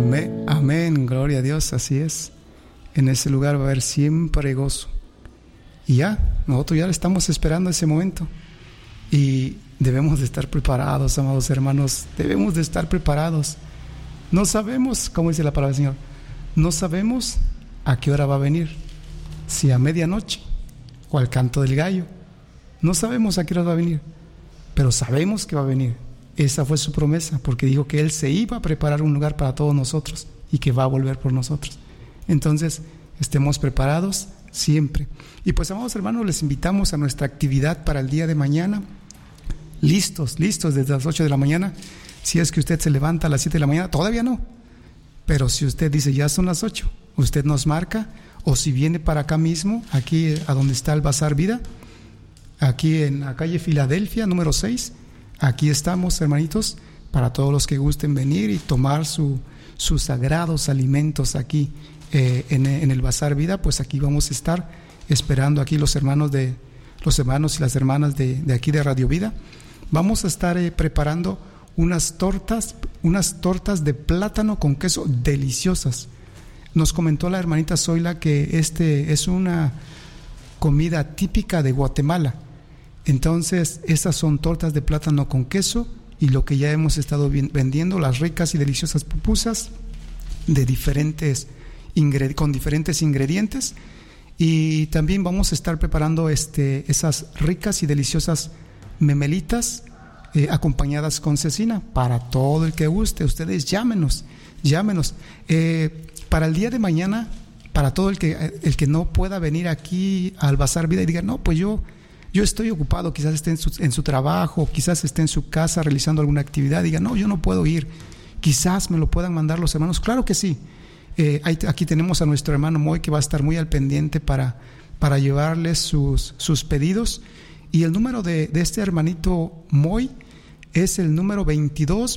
Amén, amén, gloria a Dios, así es. En ese lugar va a haber siempre gozo. Y ya, nosotros ya estamos esperando ese momento. Y debemos de estar preparados, amados hermanos, debemos de estar preparados. No sabemos, como dice la palabra del Señor, no sabemos a qué hora va a venir, si a medianoche o al canto del gallo. No sabemos a qué hora va a venir, pero sabemos que va a venir. Esa fue su promesa, porque dijo que Él se iba a preparar un lugar para todos nosotros y que va a volver por nosotros. Entonces, estemos preparados siempre. Y pues, amados hermanos, les invitamos a nuestra actividad para el día de mañana. Listos desde las 8 de la mañana. Si es que usted se levanta a las 7 de la mañana, todavía no. Pero si usted dice, ya son las 8, usted nos marca, o si viene para acá mismo, aquí a donde está el Bazar Vida, aquí en la calle Filadelfia, número 6, aquí estamos, hermanitos, para todos los que gusten venir y tomar sus sagrados alimentos aquí en el Bazar Vida. Pues aquí vamos a estar esperando aquí los hermanos y las hermanas de aquí de Radio Vida. Vamos a estar preparando unas tortas de plátano con queso deliciosas. Nos comentó la hermanita Zoila que es una comida típica de Guatemala. Entonces, estas son tortas de plátano con queso y lo que ya hemos estado vendiendo, las ricas y deliciosas pupusas con diferentes ingredientes. Y también vamos a estar preparando esas ricas y deliciosas memelitas acompañadas con cecina para todo el que guste. Ustedes llámenos. Para el día de mañana, para todo el que no pueda venir aquí al Bazar Vida y diga, no, pues yo estoy ocupado, quizás esté en su trabajo, quizás esté en su casa realizando alguna actividad, diga, no, yo no puedo ir, quizás me lo puedan mandar los hermanos. Claro que sí. Aquí tenemos a nuestro hermano Moy, que va a estar muy al pendiente para llevarles sus pedidos. Y el número de este hermanito Moy es el número 22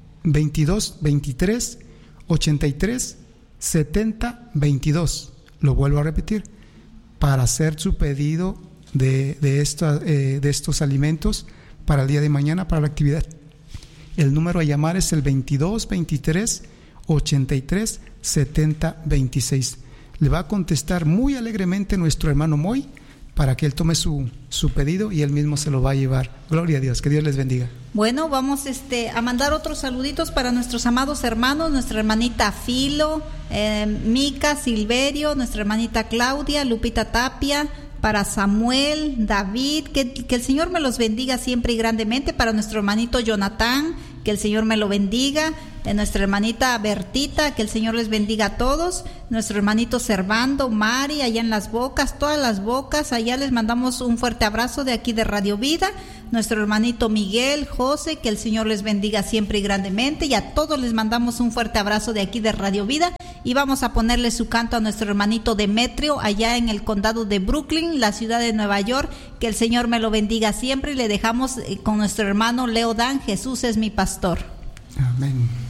23 83 70 22. Lo vuelvo a repetir, para hacer su pedido de estos alimentos para el día de mañana, para la actividad. El número a llamar es el 22 23 83 70 26. Le va a contestar muy alegremente nuestro hermano Moy para que él tome su pedido y él mismo se lo va a llevar. Gloria a Dios, que Dios les bendiga. Bueno, vamos a mandar otros saluditos para nuestros amados hermanos, nuestra hermanita Filo, Mica, Silverio, nuestra hermanita Claudia, Lupita Tapia, para Samuel, David, que el Señor me los bendiga siempre y grandemente, para nuestro hermanito Jonathan, que el Señor me lo bendiga, nuestra hermanita Bertita, que el Señor les bendiga a todos, nuestro hermanito Servando, Mari, allá en Las Bocas, todas Las Bocas, allá les mandamos un fuerte abrazo de aquí de Radio Vida, nuestro hermanito Miguel, José, que el Señor les bendiga siempre y grandemente, y a todos les mandamos un fuerte abrazo de aquí de Radio Vida, y vamos a ponerle su canto a nuestro hermanito Demetrio, allá en el condado de Brooklyn, la ciudad de Nueva York, que el Señor me lo bendiga siempre, y le dejamos con nuestro hermano Leo Dan, Jesús es mi pastor. Amén.